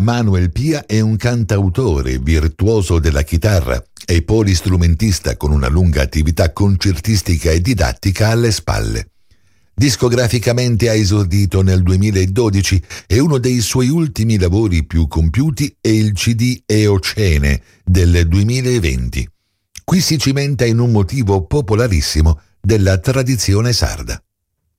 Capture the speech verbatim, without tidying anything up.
Manuel Pia è un cantautore virtuoso della chitarra e polistrumentista con una lunga attività concertistica e didattica alle spalle. Discograficamente ha esordito nel duemiladodici e uno dei suoi ultimi lavori più compiuti è il C D Eocene del duemilaventi. Qui si cimenta in un motivo popolarissimo della tradizione sarda.